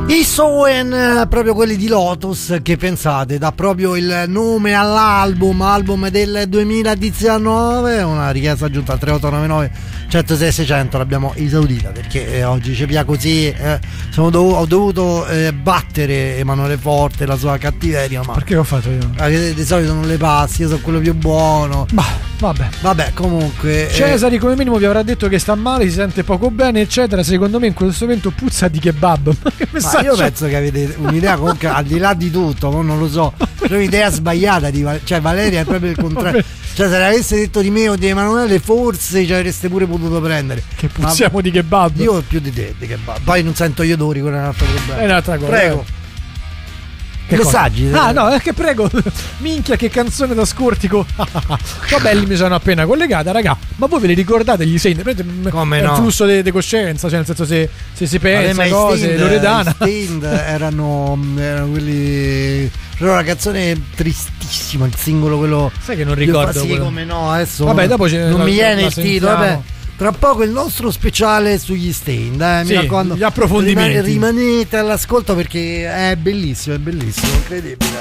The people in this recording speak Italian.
I Soen, proprio quelli di Lotus, che pensate, dà proprio il nome album del 2019, una richiesta aggiunta al 3899 106 600, l'abbiamo esaudita perché oggi ci piace così, ho dovuto battere Emanuele Forte, la sua cattiveria, ma perché ho fatto io? Di solito non le passi, io sono quello più buono. Vabbè, comunque Cesari come minimo vi avrà detto che sta male, si sente poco bene eccetera. Secondo me in questo momento puzza di kebab. Ma io penso che avete un'idea comunque al di là di tutto, non lo so, è un'idea sbagliata cioè Valeria è proprio il contrario. Cioè se l'avesse detto di me o di Emanuele forse ci avreste pure potuto prendere. Che puzziamo di kebab. Io ho più di te di kebab. Poi non sento gli odori, quello è un altro problema. È un'altra cosa. Prego. Che messaggi? No, è che prego. Minchia, che canzone da Scortico. Vabbè, mi sono appena collegata, raga. Ma voi ve li ricordate gli Stain? Come no? Il flusso di coscienza, cioè nel senso se si pensa a cose, Loredana. Stain erano quelli. Però una canzone tristissima, il singolo quello. Sai che non ricordo. Sì, come no, adesso. Vabbè, dopo non mi viene il titolo, vabbè. Tra poco il nostro speciale sugli Stain, mi raccomando, gli approfondimenti. Rimanete all'ascolto perché è bellissimo, incredibile.